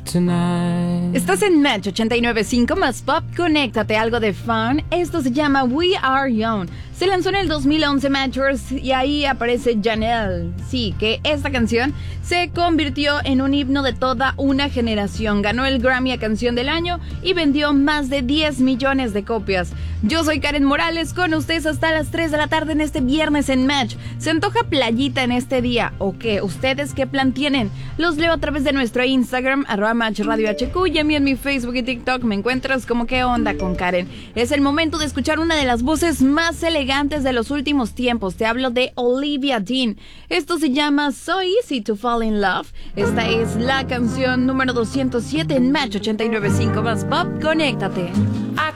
tonight. Estás en Match 89.5 más Pop. Conéctate, algo de fun. Esto se llama We Are Young. Se lanzó en el 2011 Matchers y ahí aparece Janelle. Sí, que esta canción se convirtió en un himno de toda una generación. Ganó el Grammy a Canción del Año y vendió más de 10 millones de copias. Yo soy Karen Morales, con ustedes hasta las 3 de la tarde en este viernes en Match. ¿Se antoja playita en este día o qué? ¿Ustedes qué plan tienen? Los leo a través de nuestro Instagram, @MatchRadioHQ, y a mí en mi Facebook y TikTok me encuentras como ¿Qué onda con Karen? Es el momento de escuchar una de las voces más elegantes de los últimos tiempos. Te hablo de Olivia Dean. Esto se llama So Easy to Fall in Love. Esta es la canción número 207 en Match 89.5 más Pop. Conéctate.